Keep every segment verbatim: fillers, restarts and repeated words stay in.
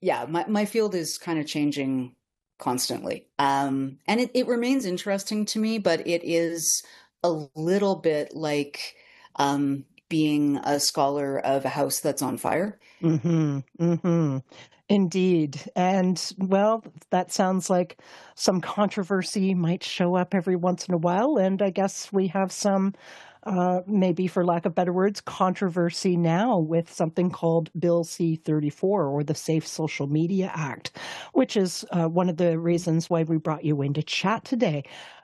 yeah, my, my field is kind of changing constantly. Um, and it, it remains interesting to me, but it is a little bit like um, being a scholar of a house that's on fire. Mm-hmm. Mm-hmm. Indeed. And well, that sounds like some controversy might show up every once in a while. And I guess we have some, uh, maybe for lack of better words, controversy now with something called Bill C thirty-four, or the Safe Social Media Act, which is uh, one of the reasons why we brought you in to chat today.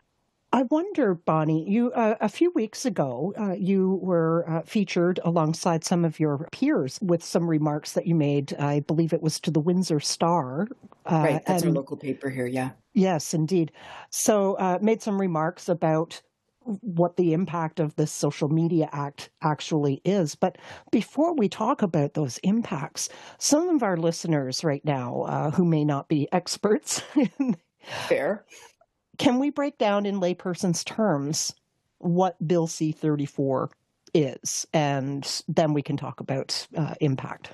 I wonder, Bonnie, you uh, a few weeks ago, uh, you were uh, featured alongside some of your peers with some remarks that you made. I believe it was to the Windsor Star, uh, Right, that's our and local paper here, yeah. yes, indeed. So, uh, made some remarks about what the impact of this Social Media Act actually is. But before we talk about those impacts, some of our listeners right now uh, who may not be experts Fair. can we break down in layperson's terms what Bill C thirty-four is? And then we can talk about uh, impact.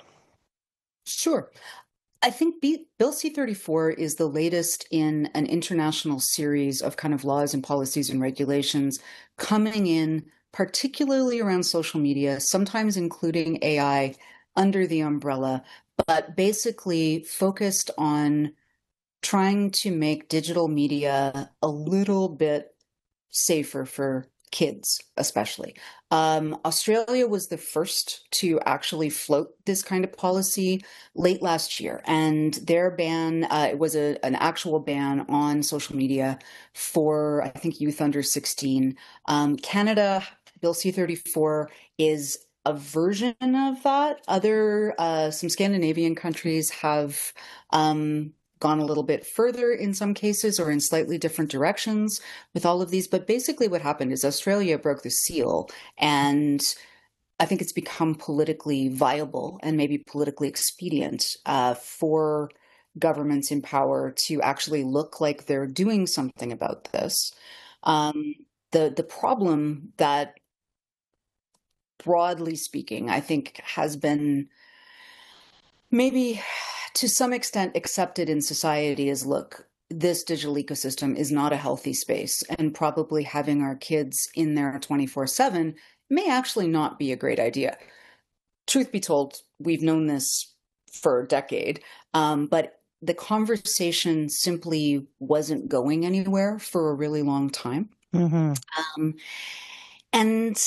Sure. I think B- Bill C thirty-four is the latest in an international series of kind of laws and policies and regulations coming in, particularly around social media, sometimes including A I under the umbrella, but basically focused on trying to make digital media a little bit safer for kids, especially. Um, Australia was the first to actually float this kind of policy late last year, and their ban uh, it was a, an actual ban on social media for I think youth under sixteen. Um, Canada, Bill C thirty-four is a version of that. Other uh, some Scandinavian countries have um, gone a little bit further in some cases or in slightly different directions with all of these. But basically, what happened is Australia broke the seal, and I think it's become politically viable and maybe politically expedient uh, for governments in power to actually look like they're doing something about this. Um, the the problem that, broadly speaking, I think has been maybe to some extent accepted in society is, look, this digital ecosystem is not a healthy space, and probably having our kids in there twenty-four seven may actually not be a great idea. Truth be told, we've known this for a decade, um, but the conversation simply wasn't going anywhere for a really long time. Mm-hmm. Um, and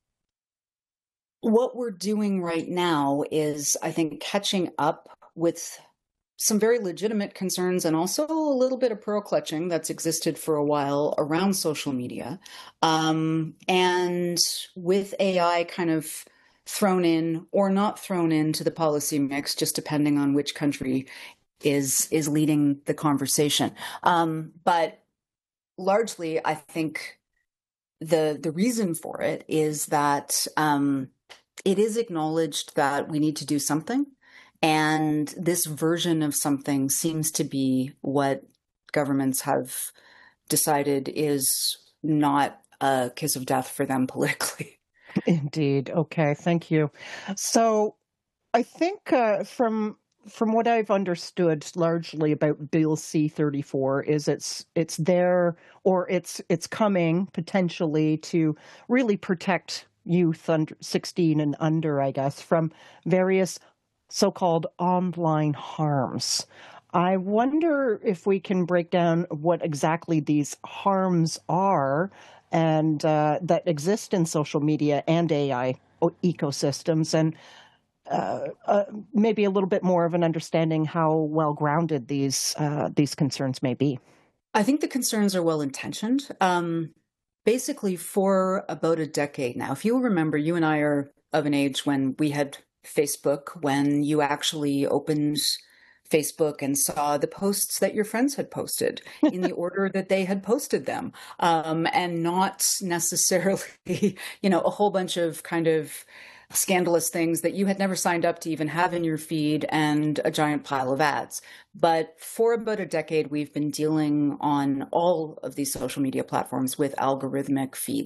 what we're doing right now is, I think, catching up with some very legitimate concerns and also a little bit of pearl clutching that's existed for a while around social media. Um, and with A I kind of thrown in or not thrown into the policy mix, just depending on which country is is leading the conversation. Um, but largely, I think the the reason for it is that um, it is acknowledged that we need to do something. And this version of something seems to be what governments have decided is not a kiss of death for them politically. Indeed. Okay. Thank you. So I think uh, from from what I've understood largely about Bill C thirty-four is it's it's there, or it's it's coming potentially to really protect youth under sixteen and under, I guess, from various so-called online harms. I wonder if we can break down what exactly these harms are and uh, that exist in social media and A I ecosystems, and uh, uh, maybe a little bit more of an understanding how well grounded these uh, these concerns may be. I think the concerns are well intentioned. Um, basically, for about a decade now, if you remember, you and I are of an age when we had Facebook, when you actually opened Facebook and saw the posts that your friends had posted in the order that they had posted them, um, and not necessarily, you know, a whole bunch of kind of scandalous things that you had never signed up to even have in your feed and a giant pile of ads. But for about a decade, we've been dealing on all of these social media platforms with algorithmic feeds.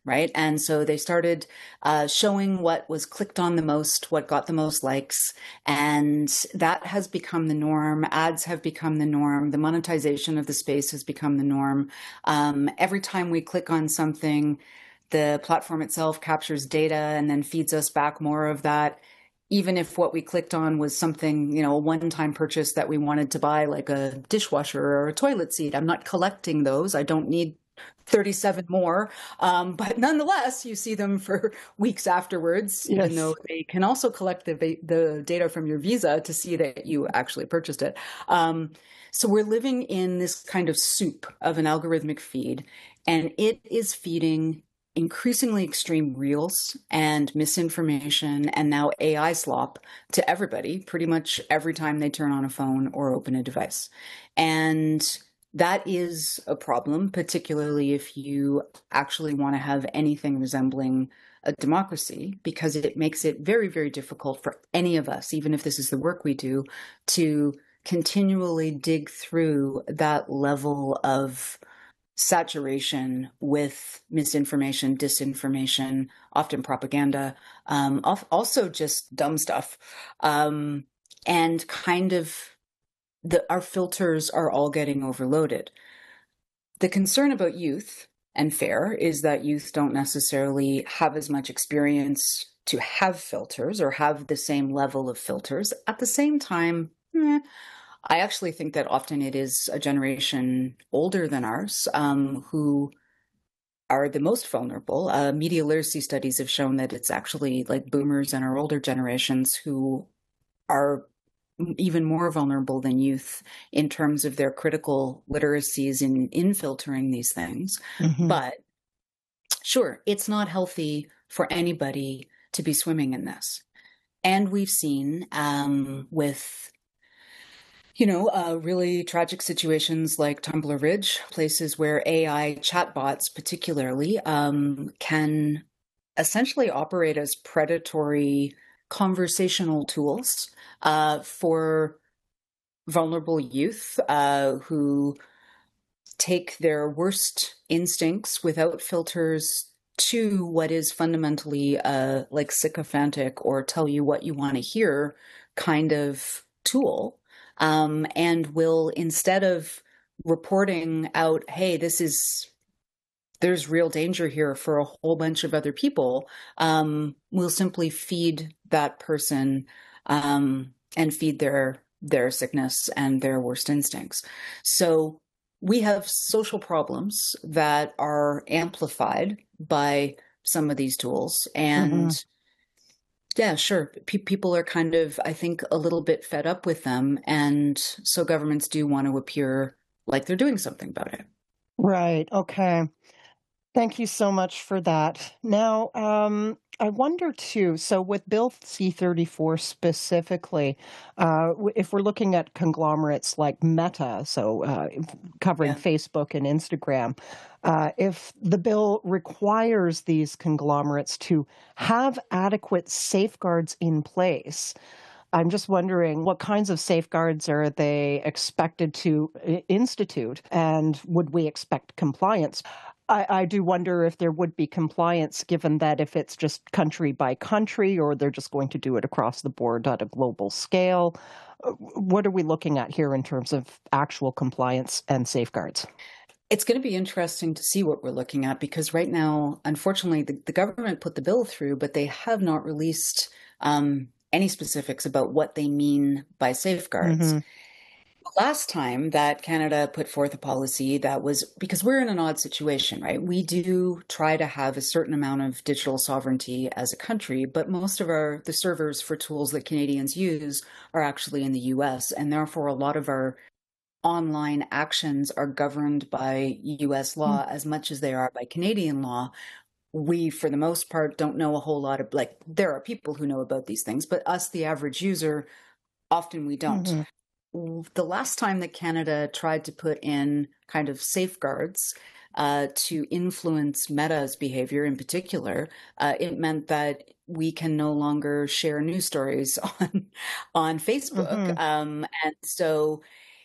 right? And so they started uh, showing what was clicked on the most, what got the most likes. And that has become the norm. Ads have become the norm. The monetization of the space has become the norm. Um, every time we click on something, the platform itself captures data and then feeds us back more of that. Even if what we clicked on was something, you know, a one-time purchase that we wanted to buy, like a dishwasher or a toilet seat, I'm not collecting those. I don't need thirty-seven more. Um, but nonetheless, you see them for weeks afterwards, Yes. even though they can also collect the, the data from your Visa to see that you actually purchased it. Um, so we're living in this kind of soup of an algorithmic feed, and it is feeding increasingly extreme reels and misinformation and now A I slop to everybody pretty much every time they turn on a phone or open a device. And that is a problem, particularly if you actually want to have anything resembling a democracy, because it makes it very, very difficult for any of us, even if this is the work we do, to continually dig through that level of saturation with misinformation, disinformation, often propaganda, um, also just dumb stuff. Um, and kind of the, our filters are all getting overloaded. The concern about youth and FAIR is that youth don't necessarily have as much experience to have filters or have the same level of filters. At the same time, eh, I actually think that often it is a generation older than ours um, who are the most vulnerable. Uh, media literacy studies have shown that it's actually like boomers and our older generations who are even more vulnerable than youth in terms of their critical literacies in, in filtering these things. Mm-hmm. But sure, it's not healthy for anybody to be swimming in this. And we've seen um, with You know, uh, really tragic situations like Tumbler Ridge, places where A I chatbots particularly um, can essentially operate as predatory conversational tools uh, for vulnerable youth uh, who take their worst instincts without filters to what is fundamentally uh, like sycophantic or tell you what you want to hear kind of tool. Um, and will, instead of reporting out, hey, this is, there's real danger here for a whole bunch of other people, um, will simply feed that person um, and feed their their sickness and their worst instincts. So we have social problems that are amplified by some of these tools. And mm-hmm. Yeah, sure. P- people are kind of, I think, a little bit fed up with them. And so governments do want to appear like they're doing something about it. Right. Okay. Thank you so much for that. Now, um, I wonder too, so with Bill C thirty-four specifically, uh, if we're looking at conglomerates like Meta, so uh, covering yeah. Facebook and Instagram, uh, if the bill requires these conglomerates to have adequate safeguards in place, I'm just wondering what kinds of safeguards are they expected to institute, and would we expect compliance? I, I do wonder if there would be compliance, given that if it's just country by country, or they're just going to do it across the board at a global scale. What are we looking at here in terms of actual compliance and safeguards? It's going to be interesting to see what we're looking at, because right now, unfortunately, the, the government put the bill through, but they have not released um, any specifics about what they mean by safeguards. Mm-hmm. Last time that Canada put forth a policy, that was because we're in an odd situation, right? We do try to have a certain amount of digital sovereignty as a country, but most of our the servers for tools that Canadians use are actually in the U S, and therefore a lot of our online actions are governed by U S law mm-hmm. as much as they are by Canadian law. We, for the most part, don't know a whole lot of, like, there are people who know about these things, but us, the average user, often we don't. Mm-hmm. The last time that Canada tried to put in kind of safeguards uh, to influence Meta's behavior in particular, uh, it meant that we can no longer share news stories on on Facebook. Mm-hmm. Um, and so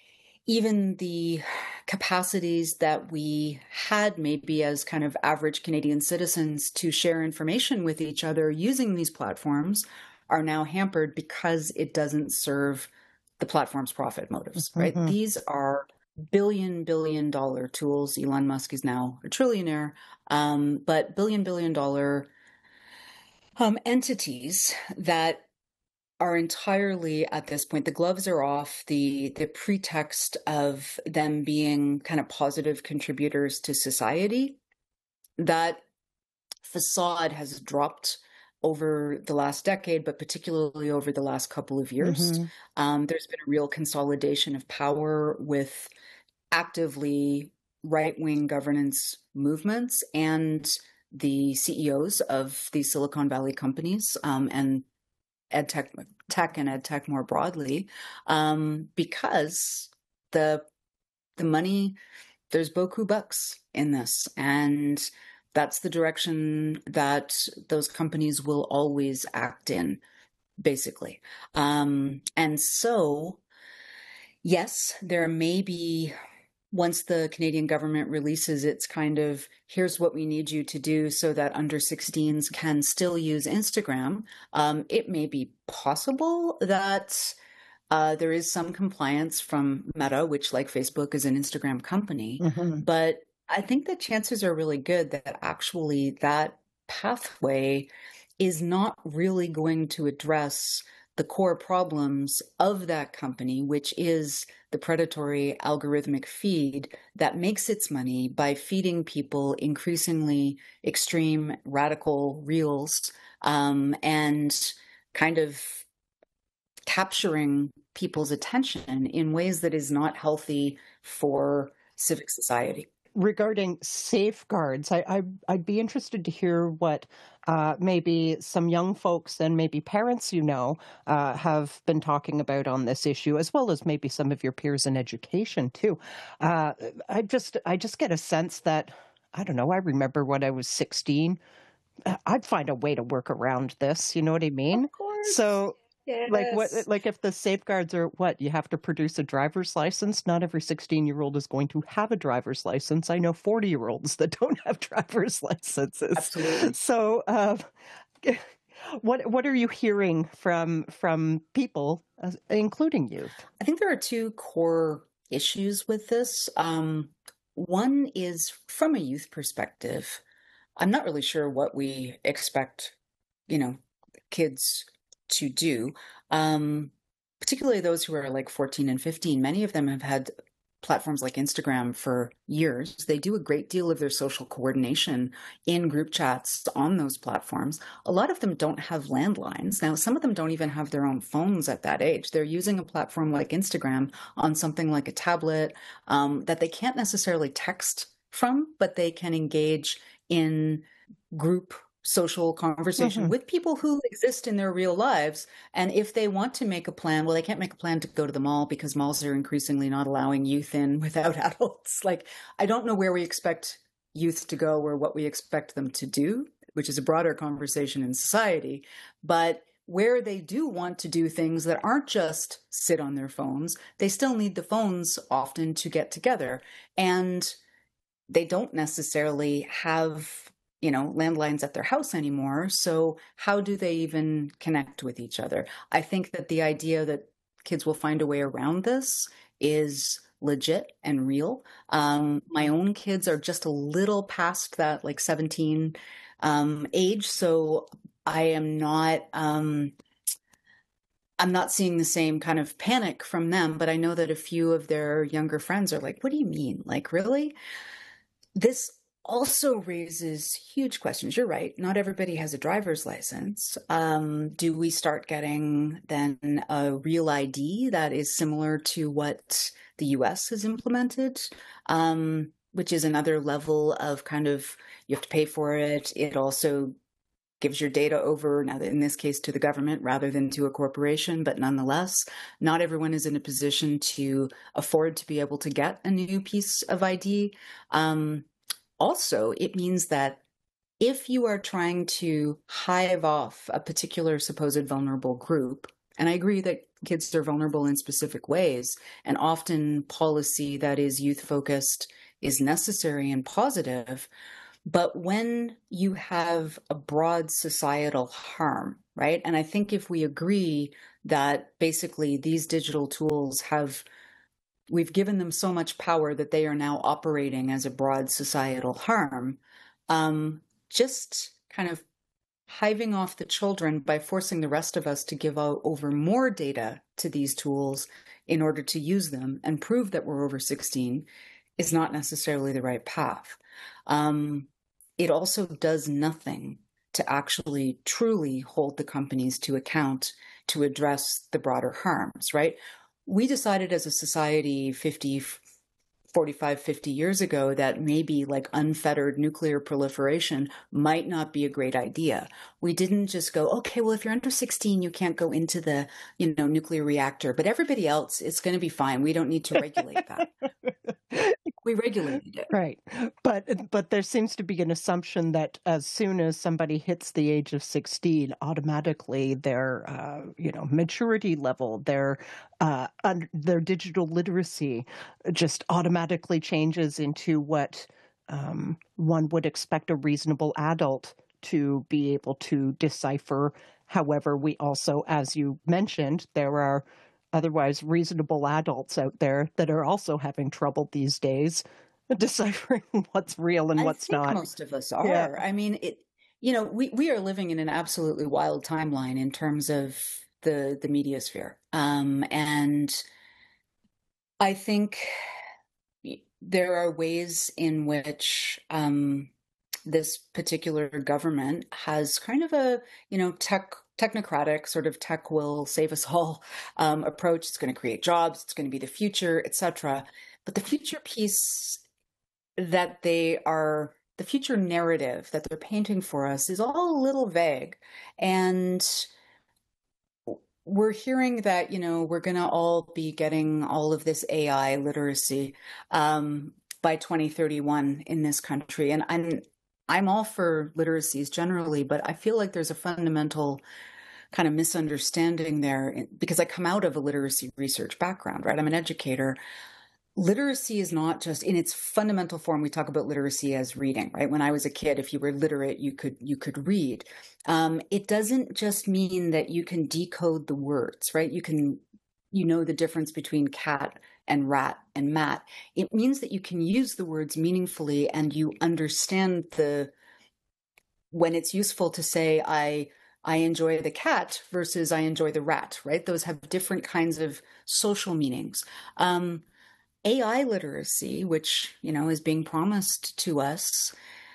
even the capacities that we had maybe as kind of average Canadian citizens to share information with each other using these platforms are now hampered because it doesn't serve the platform's profit motives, right? Mm-hmm. These are billion, billion dollar tools. Elon Musk is now a trillionaire, um, but billion, billion dollar um, entities that are entirely at this point, the gloves are off. The the pretext of them being kind of positive contributors to society, that facade has dropped over the last decade, but particularly over the last couple of years. Mm-hmm. Um, there's been a real consolidation of power with actively right-wing governance movements and the C E Os of these Silicon Valley companies, um, and ed tech, tech and ed tech more broadly, um, because the the money, there's beaucoup bucks in this, and that's the direction that those companies will always act in, basically. Um, and so, yes, there may be, once the Canadian government releases its kind of, here's what we need you to do so that under sixteens can still use Instagram, um, it may be possible that uh, there is some compliance from Meta, which, like Facebook, is an Instagram company. Mm-hmm. But I think the chances are really good that actually that pathway is not really going to address the core problems of that company, which is the predatory algorithmic feed that makes its money by feeding people increasingly extreme, radical reels, um, and kind of capturing people's attention in ways that is not healthy for civic society. Regarding safeguards, I, I I'd be interested to hear what uh, maybe some young folks and maybe parents you know uh, have been talking about on this issue, as well as maybe some of your peers in education too. Uh, I just I just get a sense that, I don't know. I remember when I was sixteen, uh, I'd find a way to work around this. You know what I mean? Of course. So like what Yes. like if the safeguards are what you have to produce a driver's license, not every sixteen year old is going to have a driver's license. I know forty year olds that don't have driver's licenses. Absolutely. So uh, what what are you hearing from from people, uh, including youth? I think there are two core issues with this. Um, one is from a youth perspective. I'm not really sure what we expect, you know, kids to do, um, particularly those who are like fourteen and fifteen. Many of them have had platforms like Instagram for years. They do a great deal of their social coordination in group chats on those platforms. A lot of them don't have landlines. Now, some of them don't even have their own phones at that age. They're using a platform like Instagram on something like a tablet, um, that they can't necessarily text from, but they can engage in group social conversation Hmm. with people who exist in their real lives. And if they want to make a plan, well, they can't make a plan to go to the mall because malls are increasingly not allowing youth in without adults. Like, I don't know where we expect youth to go or what we expect them to do, which is a broader conversation in society. But where they do want to do things that aren't just sit on their phones, they still need the phones often to get together. And they don't necessarily have, you know, landlines at their house anymore. So how do they even connect with each other? I think that the idea that kids will find a way around this is legit and real. Um, my own kids are just a little past that like seventeen um, age. So I am not, um, I'm not seeing the same kind of panic from them, but I know that a few of their younger friends are like, what do you mean? Like, really? This also raises huge questions. You're right. Not everybody has a driver's license. Um, do we start getting then a real I D that is similar to what the U S has implemented? Um, which is another level of kind of, you have to pay for it. It also gives your data over, now in this case, to the government rather than to a corporation. But nonetheless, not everyone is in a position to afford to be able to get a new piece of I D. Um, also, it means that if you are trying to hive off a particular supposed vulnerable group, and I agree that kids are vulnerable in specific ways, and often policy that is youth focused is necessary and positive. But when you have a broad societal harm, right? And I think if we agree that basically these digital tools have, we've given them so much power that they are now operating as a broad societal harm, um, just kind of hiving off the children by forcing the rest of us to give out over more data to these tools in order to use them and prove that we're over sixteen is not necessarily the right path. Um, it also does nothing to actually truly hold the companies to account to address the broader harms, right? We decided as a society fifty, forty-five, fifty years ago that maybe like unfettered nuclear proliferation might not be a great idea. We didn't just go, okay, well, if you're under sixteen, you can't go into the, you know, nuclear reactor, but everybody else, it's going to be fine. We don't need to regulate that. We regulated it. Right. But but there seems to be an assumption that as soon as somebody hits the age of sixteen, automatically their uh, you know maturity level, their uh, un- their digital literacy just automatically changes into what um, one would expect a reasonable adult to be able to decipher. However, we also, as you mentioned, there are otherwise reasonable adults out there that are also having trouble these days deciphering what's real and I what's think not. most of us are. Yeah. I mean, it, you know, we, we are living in an absolutely wild timeline in terms of the, the media sphere. Um, and I think there are ways in which um, this particular government has kind of a, you know, tech technocratic sort of tech will save us all um, approach. It's going to create jobs. It's going to be the future, et cetera. But the future piece that they are, the future narrative that they're painting for us is all a little vague. And we're hearing that, you know, we're going to all be getting all of this A I literacy um, by twenty thirty-one in this country. And I'm, I'm all for literacies generally, but I feel like there's a fundamental kind of misunderstanding there because I come out of a literacy research background, right? I'm an educator. Literacy is not just in its fundamental form. We talk about literacy as reading, right? When I was a kid, if you were literate, you could you could read. Um, it doesn't just mean that you can decode the words, right? You can, you know, the difference between cat and rat and mat. It means that you can use the words meaningfully and you understand the when it's useful to say I I enjoy the cat versus I enjoy the rat, right? Those have different kinds of social meanings. Um, A I literacy, which, you know, is being promised to us,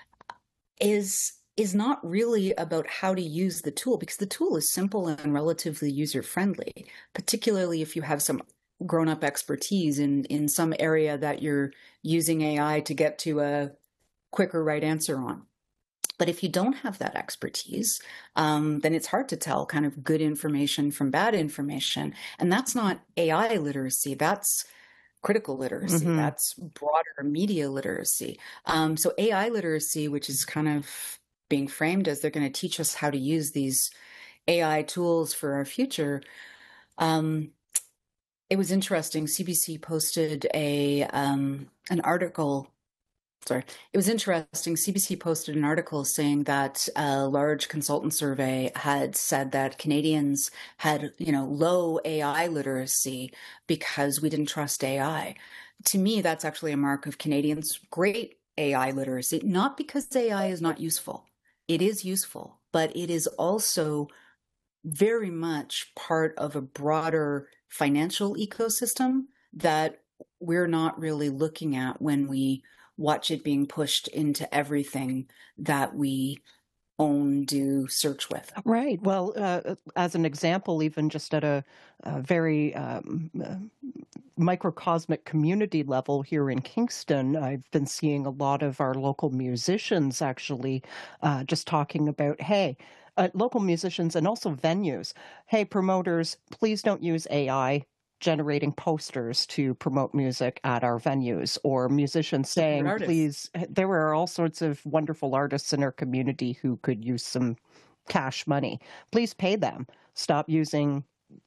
is is not really about how to use the tool because the tool is simple and relatively user-friendly, particularly if you have some grown-up expertise in, in some area that you're using A I to get to a quicker right answer on. But if you don't have that expertise, um, then it's hard to tell kind of good information from bad information. And that's not A I literacy. That's critical literacy. Mm-hmm. That's broader media literacy. Um, so A I literacy, which is kind of being framed as they're going to teach us how to use these A I tools for our future. Um, it was interesting. C B C posted a um, an article. Sorry, it was interesting. C B C posted an article saying that a large consultant survey had said that Canadians had, you know, low A I literacy because we didn't trust A I. To me, that's actually a mark of Canadians' great A I literacy, not because A I is not useful. It is useful, but it is also very much part of a broader financial ecosystem that we're not really looking at when we watch it being pushed into everything that we own, do, search with. Right. Well, uh, as an example, even just at a, a very um, uh, microcosmic community level here in Kingston, I've been seeing a lot of our local musicians actually uh, just talking about, hey, uh, local musicians and also venues, hey, promoters, please don't use A I generating posters to promote music at our venues, or musicians saying, please, there are all sorts of wonderful artists in our community who could use some cash money. Please pay them. Stop using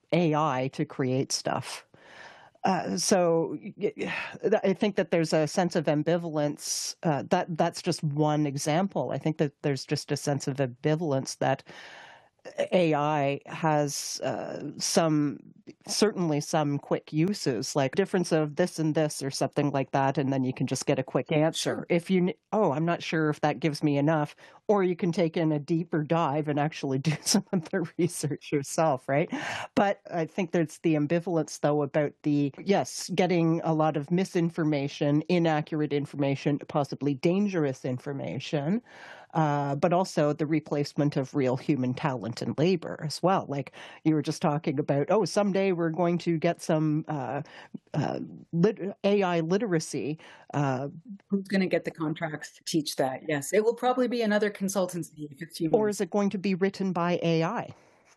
A I to create stuff. Uh, so I think that there's a sense of ambivalence. Uh, that that's just one example. I think that there's just a sense of ambivalence that A I has uh, some, certainly some quick uses, like difference of this and this or something like that, and then you can just get a quick answer. Sure. If you, oh, I'm not sure if that gives me enough, or you can take in a deeper dive and actually do some of the research yourself, right? But I think there's the ambivalence, though, about the, yes, getting a lot of misinformation, inaccurate information, possibly dangerous information, uh, but also the replacement of real human talent and labor as well. Like you were just talking about, oh, someday we're going to get some uh, uh, lit- A I literacy. Uh, Who's going to get the contracts to teach that? Yes, it will probably be another consultancy if it's human. Or is it going to be written by A I?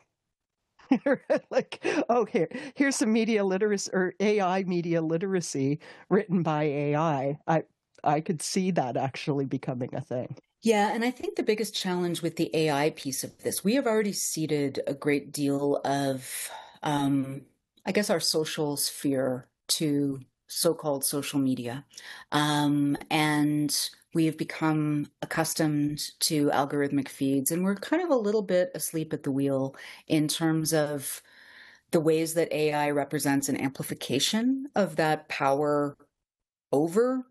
Like, oh, here, here's some media literacy or A I media literacy written by A I. I I could see that actually becoming a thing. Yeah, and I think the biggest challenge with the A I piece of this, we have already ceded a great deal of, um, I guess, our social sphere to so-called social media. Um, and we have become accustomed to algorithmic feeds, and we're kind of a little bit asleep at the wheel in terms of the ways that A I represents an amplification of that power over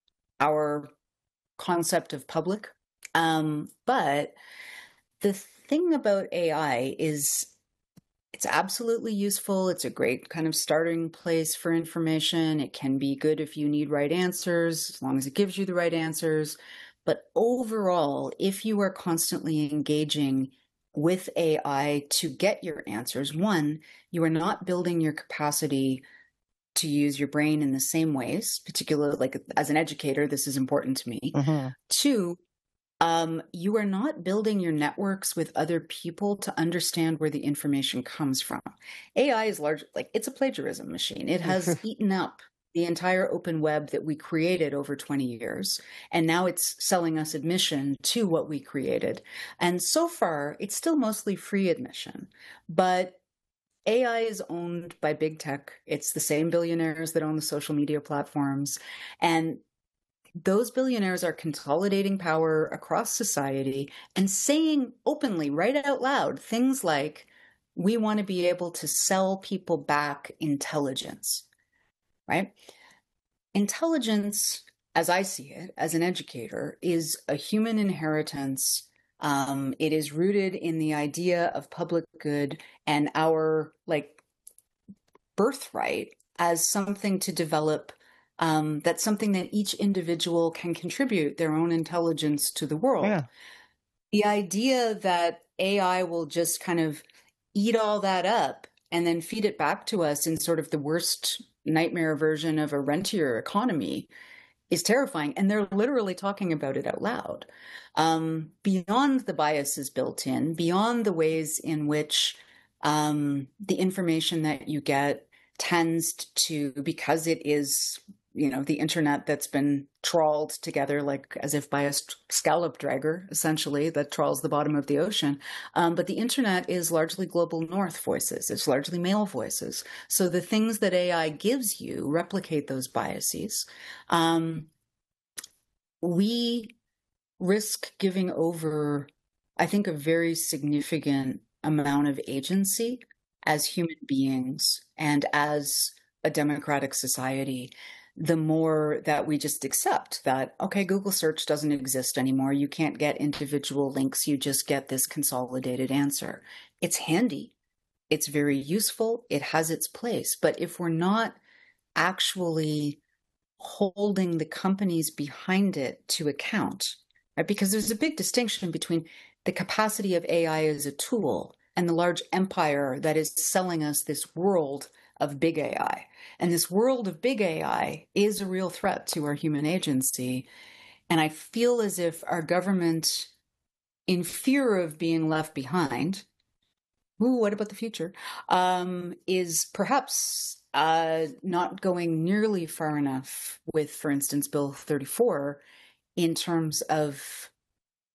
our concept of public. Um, but the thing about A I is it's absolutely useful. It's a great kind of starting place for information. It can be good if you need right answers, as long as it gives you the right answers. But overall, if you are constantly engaging with A I to get your answers, one, you are not building your capacity to use your brain in the same ways, particularly like as an educator, this is important to me. Mm-hmm. Two, um, you are not building your networks with other people to understand where the information comes from. A I is large, like it's a plagiarism machine. It has eaten up the entire open web that we created over twenty years. And now it's selling us admission to what we created. And so far, it's still mostly free admission. But A I is owned by big tech. It's the same billionaires that own the social media platforms. And those billionaires are consolidating power across society and saying openly, right out loud, things like, we want to be able to sell people back intelligence, right? Intelligence, as I see it, as an educator, is a human inheritance. Um, it is rooted in the idea of public good and our like birthright as something to develop. Um, that's something that each individual can contribute their own intelligence to the world. Yeah. The idea that A I will just kind of eat all that up and then feed it back to us in sort of the worst nightmare version of a rentier economy is terrifying. And they're literally talking about it out loud. Um, beyond the biases built in, beyond the ways in which um, the information that you get tends to, because it is, you know, the internet that's been trawled together, like as if by a scallop dragger, essentially, that trawls the bottom of the ocean. Um, but the internet is largely global north voices. It's largely male voices. So the things that A I gives you replicate those biases. Um, we risk giving over, I think, a very significant amount of agency as human beings and as a democratic society, the more that we just accept that, okay, Google search doesn't exist anymore. You can't get individual links. You just get this consolidated answer. It's handy. It's very useful. It has its place. But if we're not actually holding the companies behind it to account, right? Because there's a big distinction between the capacity of A I as a tool and the large empire that is selling us this world of big A I. And this world of big A I is a real threat to our human agency. And I feel as if our government, in fear of being left behind, ooh, what about the future, um, is perhaps uh, not going nearly far enough with, for instance, Bill thirty-four in terms of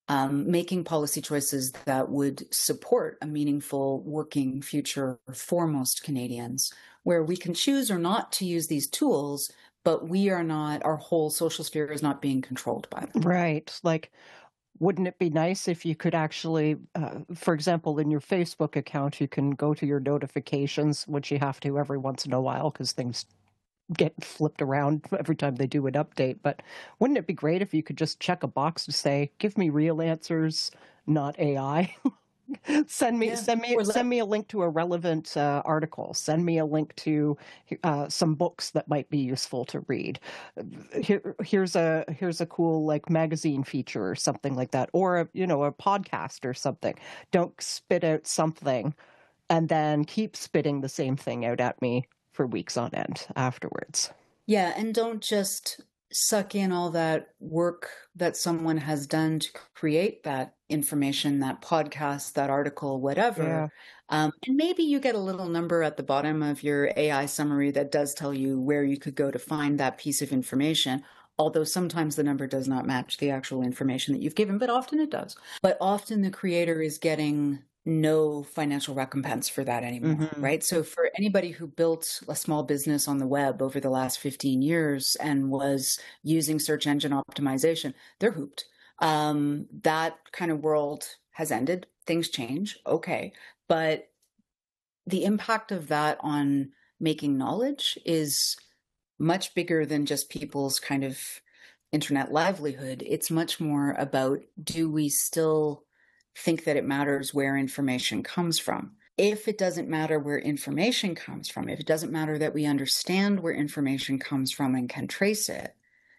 um, making policy choices that would support a meaningful working future for most Canadians, where we can choose or not to use these tools, but we are not, our whole social sphere is not being controlled by them. Right. Like, wouldn't it be nice if you could actually, uh, for example, in your Facebook account, you can go to your notifications, which you have to every once in a while because things get flipped around every time they do an update. But wouldn't it be great if you could just check a box to say, give me real answers, not A I? send me Yeah. send me Or let- send me a link to a relevant uh, article. Send me a link to uh, some books that might be useful to read. Here, here's a here's a cool like magazine feature or something like that, or a, you know, a podcast or something. Don't spit out something and then keep spitting the same thing out at me for weeks on end afterwards. Yeah, and don't just suck in all that work that someone has done to create that information, that podcast, that article, whatever. Yeah. Um, and maybe you get a little number at the bottom of your A I summary that does tell you where you could go to find that piece of information. Although sometimes the number does not match the actual information that you've given, but often it does. But often the creator is getting no financial recompense for that anymore, Mhm. right? So for anybody who built a small business on the web over the last fifteen years and was using search engine optimization, they're hooped. Um, that kind of world has ended. Things change. Okay. But the impact of that on making knowledge is much bigger than just people's kind of internet livelihood. It's much more about, do we still think that it matters where information comes from? If it doesn't matter where information comes from, if it doesn't matter that we understand where information comes from and can trace it,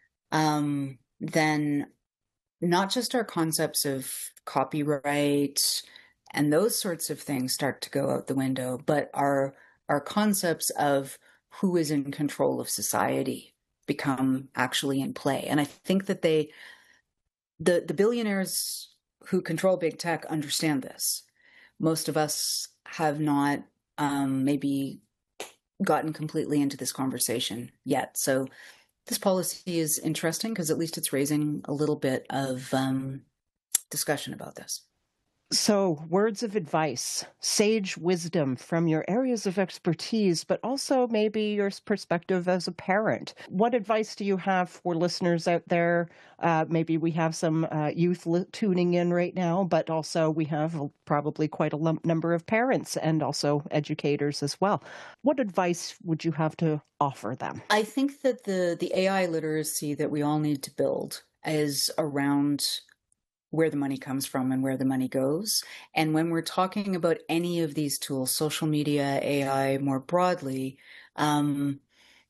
um, then not just our concepts of copyright and those sorts of things start to go out the window, but our our concepts of who is in control of society become actually in play. And I think that they, the the billionaires who control big tech understand this. Most of us have not um, maybe gotten completely into this conversation yet. So this policy is interesting because at least it's raising a little bit of um, discussion about this. So, words of advice, sage wisdom from your areas of expertise, but also maybe your perspective as a parent. What advice do you have for listeners out there? Uh, maybe we have some uh, youth li- tuning in right now, but also we have probably quite a lump number of parents and also educators as well. What advice would you have to offer them? I think that the the A I literacy that we all need to build is around where the money comes from and where the money goes. And when we're talking about any of these tools, social media, A I more broadly, um,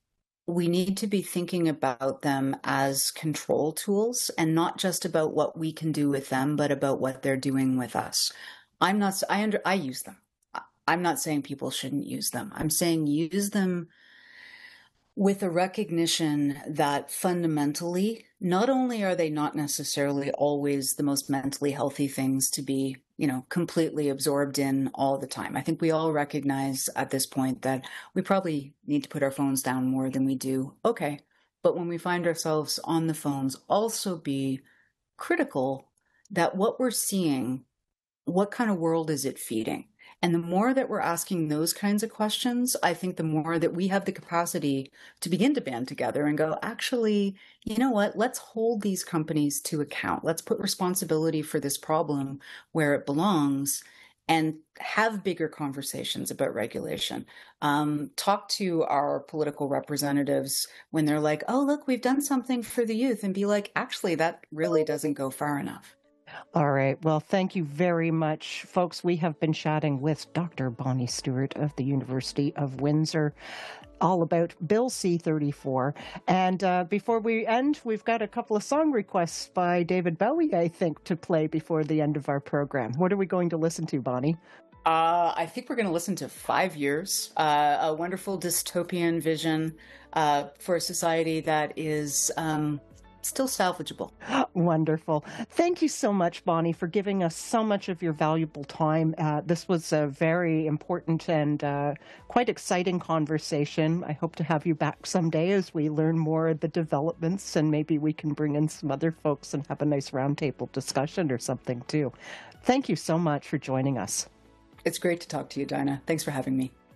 we need to be thinking about them as control tools and not just about what we can do with them, but about what they're doing with us. I'm not, I under, I use them. I'm not saying people shouldn't use them. I'm saying use them with a recognition that fundamentally, not only are they not necessarily always the most mentally healthy things to be, you know, completely absorbed in all the time. I think we all recognize at this point that we probably need to put our phones down more than we do. Okay. But when we find ourselves on the phones, also be critical that what we're seeing, what kind of world is it feeding? And the more that we're asking those kinds of questions, I think the more that we have the capacity to begin to band together and go, actually, you know what? Let's hold these companies to account. Let's put responsibility for this problem where it belongs and have bigger conversations about regulation. Um, talk to our political representatives when they're like, oh, look, we've done something for the youth, and be like, actually, that really doesn't go far enough. All right. Well, thank you very much, folks. We have been chatting with Doctor Bonnie Stewart of the University of Windsor all about Bill C thirty-four. And uh, before we end, we've got a couple of song requests by David Bowie, I think, to play before the end of our program. What are we going to listen to, Bonnie? Uh, I think we're going to listen to Five Years, uh, a wonderful dystopian vision uh, for a society that is um, still salvageable. Wonderful. Thank you so much, Bonnie, for giving us so much of your valuable time. Uh, this was a very important and uh, quite exciting conversation. I hope to have you back someday as we learn more of the developments, and maybe we can bring in some other folks and have a nice roundtable discussion or something too. Thank you so much for joining us. It's great to talk to you, Dinah. Thanks for having me.